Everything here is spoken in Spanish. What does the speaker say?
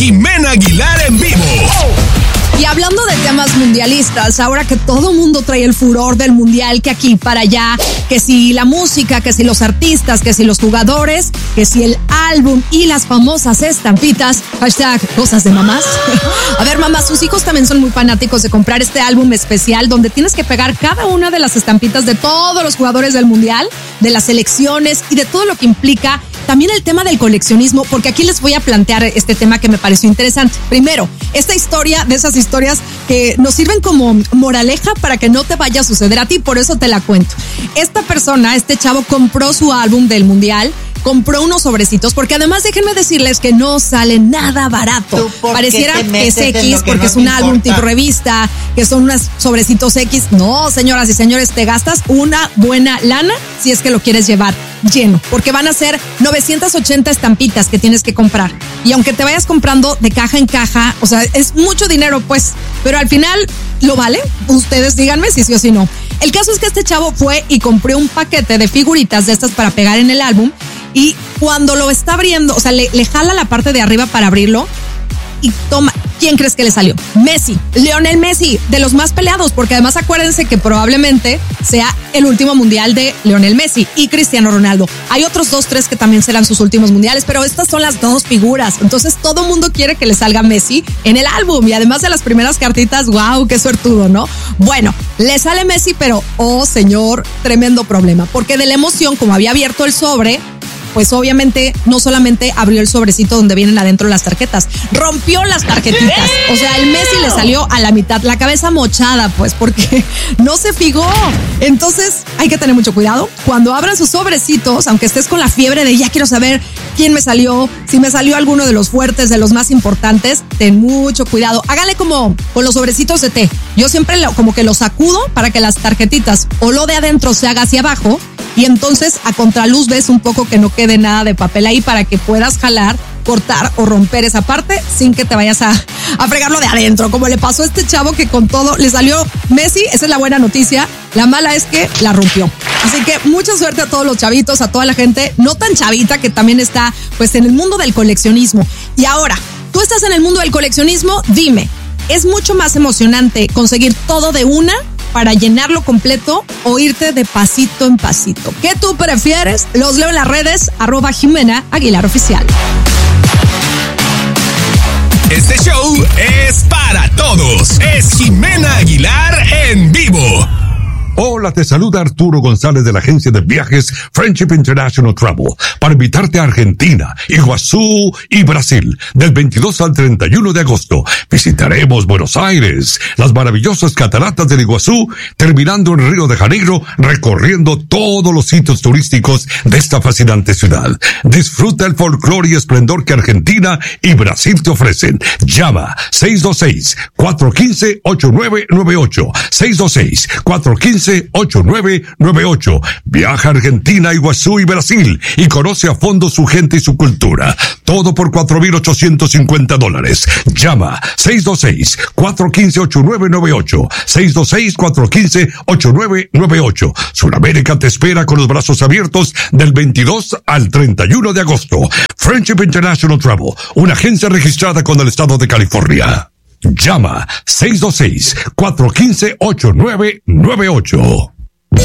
Ximena Aguilar en vivo. Y hablando de temas mundialistas, ahora que todo mundo trae el furor del mundial, que aquí para allá, que si la música, que si los artistas, que si los jugadores, que si el álbum y las famosas estampitas, hashtag cosas de mamás. A ver, mamás, sus hijos también son muy fanáticos de comprar este álbum especial donde tienes que pegar cada una de las estampitas de todos los jugadores del mundial, de las selecciones y de todo lo que implica también el tema del coleccionismo, porque aquí les voy a plantear este tema que me pareció interesante. Primero, esta historia de esas historias que nos sirven como moraleja para que no te vaya a suceder a ti, por eso te la cuento. Esta persona, este chavo, compró su álbum del mundial, compró unos sobrecitos, porque además déjenme decirles que no sale nada barato. Pareciera que es X, porque no es un álbum tipo revista, que son unos sobrecitos X. No, señoras y señores, te gastas una buena lana si es que lo quieres llevar lleno, porque van a ser 980 estampitas que tienes que comprar. Y aunque te vayas comprando de caja en caja, o sea, es mucho dinero, pues, pero al final lo vale. Ustedes díganme si sí o si no. El caso es que este chavo fue y compró un paquete de figuritas de estas para pegar en el álbum, y cuando lo está abriendo, o sea, le jala la parte de arriba para abrirlo y toma. ¿Quién crees que le salió? Messi, Lionel Messi, de los más peleados, porque además acuérdense que probablemente sea el último mundial de Lionel Messi y Cristiano Ronaldo. Hay otros 2, 3 que también serán sus últimos mundiales, pero estas son las dos figuras. Entonces todo mundo quiere que le salga Messi en el álbum, y además de las primeras cartitas, wow, qué suertudo, ¿no? Bueno, le sale Messi, pero oh señor, tremendo problema, porque de la emoción, como había abierto el sobre, pues obviamente no solamente abrió el sobrecito donde vienen adentro las tarjetas, rompió las tarjetitas. O sea, el Messi le salió a la mitad, la cabeza mochada, pues, porque no se fijó. Entonces hay que tener mucho cuidado cuando abran sus sobrecitos, aunque estés con la fiebre de ya quiero saber quién me salió, si me salió alguno de los fuertes, de los más importantes. Ten mucho cuidado. Hágale como con los sobrecitos de té. Yo siempre como que los sacudo para que las tarjetitas o lo de adentro se haga hacia abajo, y entonces a contraluz ves un poco que no quede nada de papel ahí para que puedas jalar, cortar o romper esa parte sin que te vayas a fregarlo de adentro, como le pasó a este chavo que con todo le salió Messi. Esa es la buena noticia. La mala es que la rompió. Así que mucha suerte a todos los chavitos, a toda la gente no tan chavita que también está pues en el mundo del coleccionismo. Y ahora, tú estás en el mundo del coleccionismo, dime, ¿es mucho más emocionante conseguir todo de una para llenarlo completo o irte de pasito en pasito? ¿Qué tú prefieres? Los leo en las redes, @Ximena Aguilar Oficial. Este show es para todos. Es Ximena Aguilar en vivo. Hola, te saluda Arturo González de la agencia de viajes Friendship International Travel para invitarte a Argentina, Iguazú y Brasil del 22 al 31 de agosto. Visitaremos Buenos Aires, las maravillosas cataratas del Iguazú, terminando en Río de Janeiro, recorriendo todos los sitios turísticos de esta fascinante ciudad. Disfruta el folclore y esplendor que Argentina y Brasil te ofrecen. Llama 626-415-8998, 626-415-8998. Viaja a Argentina, Iguazú y Brasil y conoce a fondo su gente y su cultura. Todo por $4,850. Llama 626-415-8998, 626-415-8998. Sudamérica te espera con los brazos abiertos del 22 al 31 de agosto. Friendship International Travel, una agencia registrada con el estado de California. Llama 626-415-8998.